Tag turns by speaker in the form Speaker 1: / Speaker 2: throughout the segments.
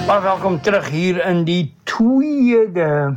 Speaker 1: Maar welkom terug hier in die tweede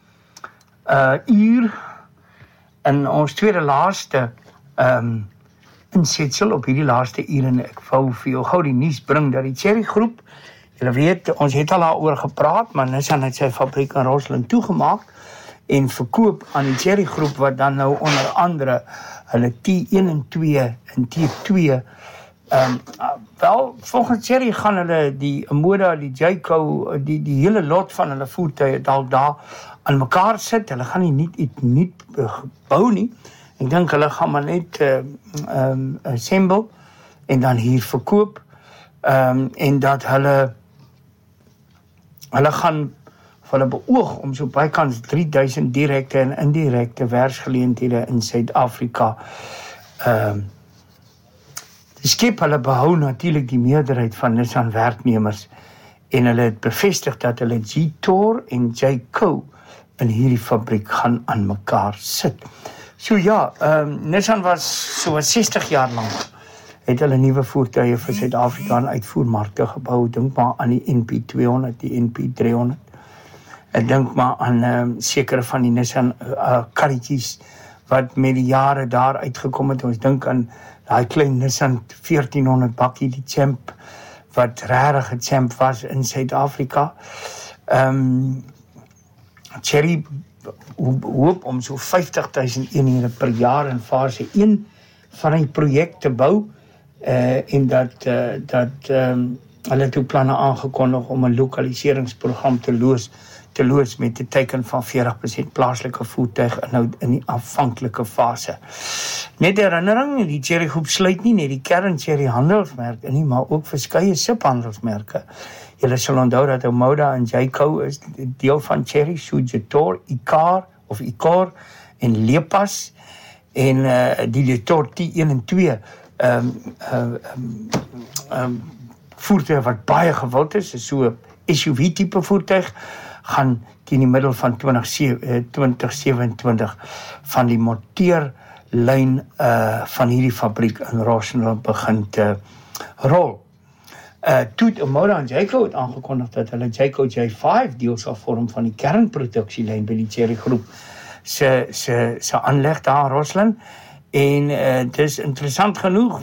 Speaker 1: uur in ons tweede laaste insetsel op hierdie laaste uur, en ek wou vir jou gou die nuus bring dat die Cherry Groep, julle weet, ons het al daaroor gepraat, maar Nissan het sy fabriek in Rosslyn toegemaak en verkoop aan die Cherry Groep, wat dan nou onder andere hulle T1 en 2 en T2 wel, volgens Cherry gaan hulle die Moda, die Jayco, die hele lot van hulle voertuie dalk daar aan mekaar sit. Hulle gaan nie nie bou nie. Ek dink hulle gaan maar net assemble en dan hier verkoop. En dat hulle gaan vir hulle beoog om so bykans 3000 direkte en indirekte werksgeleenthede in Suid-Afrika te skep. Hulle behou natuurlik die meerderheid van Nissan werknemers en hulle het bevestig dat hulle G-Tor en Jayco in hierdie fabriek gaan aan mekaar sit. So ja, Nissan was so 60 jaar lank het hulle nuwe voertuie vir Suid-Afrika in uitvoermarkte gebou. Dink maar aan die NP200, die NP300. Ek dink maar aan sekere van die Nissan karretjies wat met die jare daar uitgekom het. Ons dink aan daai klein Nissan 1400 bakkie, die Champ, wat regtig 'n champ was in Suid-Afrika. Cherry hoop om so 50,000 eenhede per jaar in fase 1 van die projek te bou, en dat hulle toe planne aangekondig om 'n lokaliseringsprogram te loods met 'n teiken van 40% plaaslike voertuiginhoud in die aanvanklike fase. Net herinnering, die Cherry Groep sluit nie net die kern Cherry handelsmerke nie, maar ook verskeie subhandelsmerke. Julle sal onthou dat Moda en Jayco is deel van Cherry, so Jaytor, Icor en Lepas, en die Jaytor T1 en 2 voertuig wat baie gewild is so SUV tipe voertuig, gaan teen die middel van 2027 van die monteerlyn van hierdie fabriek in Rosslyn begin te rol. Toe Moda en Jayco het aangekondig dat hulle Jayco J5 deel sal vorm van die kernproduksielyn by die Cherry Groep se aanleg daar in Rosslyn. En dis interessant genoeg